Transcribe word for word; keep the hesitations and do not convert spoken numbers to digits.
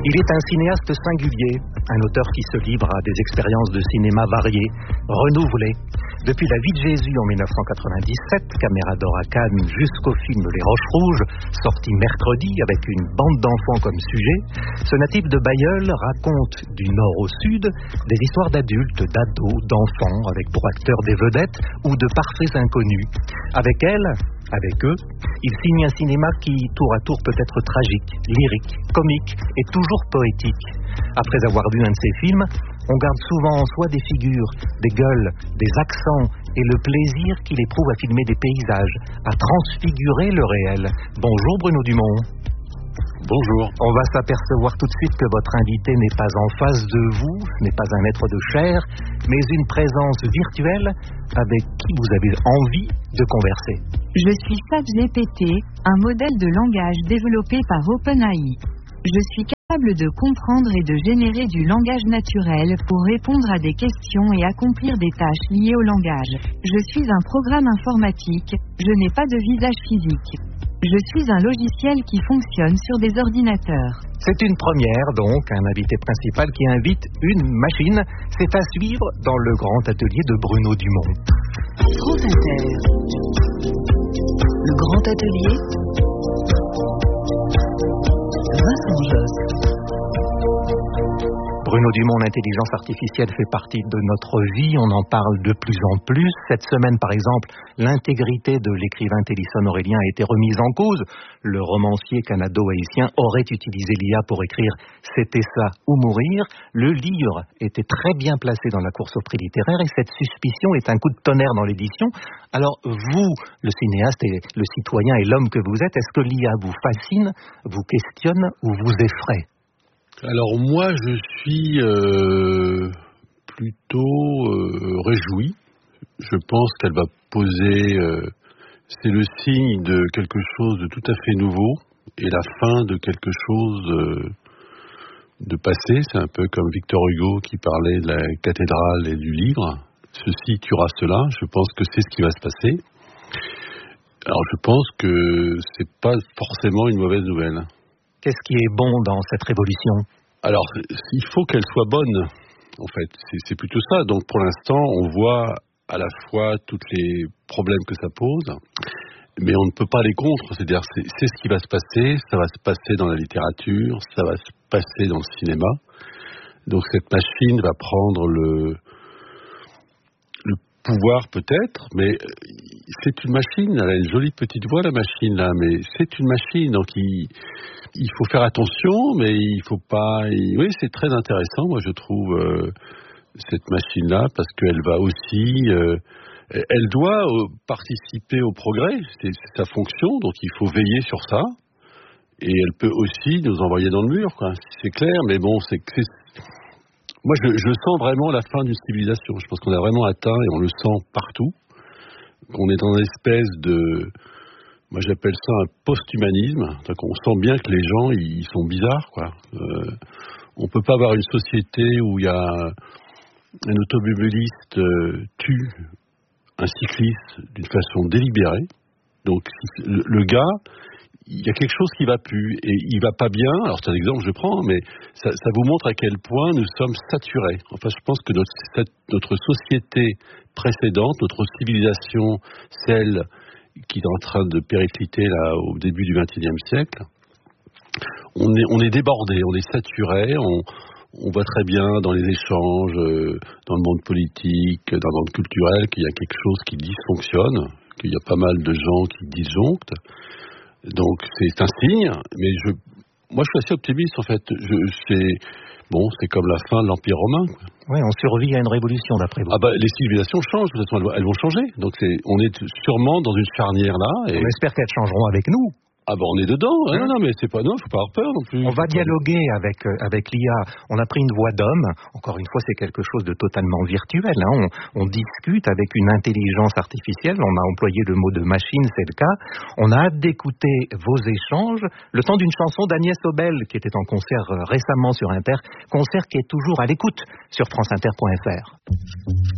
Il est un cinéaste singulier, un auteur qui se livre à des expériences de cinéma variées, renouvelées. Depuis La vie de Jésus en dix-neuf cent quatre-vingt-dix-sept, caméra d'or à Cannes, jusqu'au film Les Roches Rouges, sorti mercredi avec une bande d'enfants comme sujet, ce natif de Bailleul raconte du nord au sud des histoires d'adultes, d'ados, d'enfants, avec pour acteurs des vedettes ou de parfaits inconnus. Avec elles, avec eux, il signe un cinéma qui, tour à tour, peut être tragique, lyrique, comique et toujours poétique. Après avoir vu un de ses films, on garde souvent en soi des figures, des gueules, des accents et le plaisir qu'il éprouve à filmer des paysages, à transfigurer le réel. Bonjour Bruno Dumont. Bonjour. On va s'apercevoir tout de suite que votre invité n'est pas en face de vous, n'est pas un être de chair, mais une présence virtuelle avec qui vous avez envie de converser. Je suis ChatGPT, un modèle de langage développé par OpenAI. Je suis capable de comprendre et de générer du langage naturel pour répondre à des questions et accomplir des tâches liées au langage. Je suis un programme informatique, je n'ai pas de visage physique. Je suis un logiciel qui fonctionne sur des ordinateurs. C'est une première donc, un invité principal qui invite une machine. C'est à suivre dans le grand atelier de Bruno Dumont. France Inter. Le grand atelier. Vincent Josse. Bruno Dumont, l'intelligence artificielle fait partie de notre vie, on en parle de plus en plus. Cette semaine, par exemple, l'intégrité de l'écrivain Télisson Aurélien a été remise en cause. Le romancier canado-haïtien aurait utilisé l'I A pour écrire « C'était ça ou mourir ». Le livre était très bien placé dans la course au prix littéraire et cette suspicion est un coup de tonnerre dans l'édition. Alors vous, le cinéaste et le citoyen et l'homme que vous êtes, est-ce que l'I A vous fascine, vous questionne ou vous effraie ? Alors moi, je suis euh, plutôt euh, réjoui. Je pense qu'elle va poser... Euh, c'est le signe de quelque chose de tout à fait nouveau et la fin de quelque chose euh, de passé. C'est un peu comme Victor Hugo qui parlait de la cathédrale et du livre. Ceci tuera cela. Je pense que c'est ce qui va se passer. Alors je pense que c'est pas forcément une mauvaise nouvelle. Qu'est-ce qui est bon dans cette révolution ? Alors, il faut qu'elle soit bonne, en fait. C'est, c'est plutôt ça. Donc, pour l'instant, on voit à la fois tous les problèmes que ça pose, mais on ne peut pas aller contre. C'est-à-dire, c'est, c'est ce qui va se passer. Ça va se passer dans la littérature, ça va se passer dans le cinéma. Donc, cette machine va prendre le, le pouvoir peut-être, mais c'est une machine. Elle a une jolie petite voix, la machine, là, mais c'est une machine. Donc, il... Il faut faire attention, mais il faut pas... Oui, c'est très intéressant, moi, je trouve, euh, cette machine-là, parce qu'elle va aussi... Euh, elle doit euh, participer au progrès, c'est, c'est sa fonction, donc il faut veiller sur ça. Et elle peut aussi nous envoyer dans le mur, quoi. C'est clair, mais bon, c'est... c'est... Moi, je, je sens vraiment la fin d'une civilisation. Je pense qu'on a vraiment atteint, et on le sent partout, qu'on est dans une espèce de... Moi, j'appelle ça un post-humanisme. Donc, on sent bien que les gens, ils sont bizarres, quoi. Euh, on peut pas avoir une société où il y a un automobiliste euh, tue un cycliste d'une façon délibérée. Donc, le, le gars, il y a quelque chose qui va plus et il va pas bien. Alors, c'est un exemple que je prends, mais ça, ça vous montre à quel point nous sommes saturés. Enfin, je pense que notre, cette, notre société précédente, notre civilisation, celle qui est en train de péricliter là au début du vingt et unième siècle, on est, on est débordé, on est saturé, on, on voit très bien dans les échanges, euh, dans le monde politique, dans le monde culturel, qu'il y a quelque chose qui dysfonctionne, qu'il y a pas mal de gens qui disjonctent. Donc c'est un signe, mais je, moi je suis assez optimiste en fait. Je, c'est, bon, c'est comme la fin de l'Empire romain, quoi. Oui, on survit à une révolution d'après vous. Ah bah, les civilisations changent, de toute façon, elles vont changer. Donc c'est, on est sûrement dans une charnière là. Et... On espère qu'elles changeront avec nous. Ah bah on est dedans, hein, non, non, mais c'est pas, non, faut pas avoir peur non plus. On va dialoguer avec, euh, avec l'I A. On a pris une voix d'homme. Encore une fois, c'est quelque chose de totalement virtuel, hein. On, on discute avec une intelligence artificielle. On a employé le mot de machine, c'est le cas. On a hâte d'écouter vos échanges. Le temps d'une chanson d'Agnès Obel, qui était en concert euh, récemment sur Inter. Concert qui est toujours à l'écoute sur franceinter point f r.